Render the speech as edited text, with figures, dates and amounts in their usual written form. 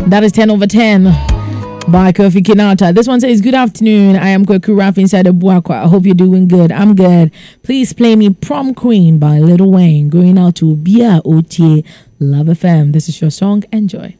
That is 10 over 10 by Kofi Kinata. This one says, good afternoon. I am Kweku Raf inside of Buakwa. I hope you're doing good. I'm good. Please play me Prom Queen by Lil Wayne. Going out to Bia Otie Love FM. This is your song. Enjoy.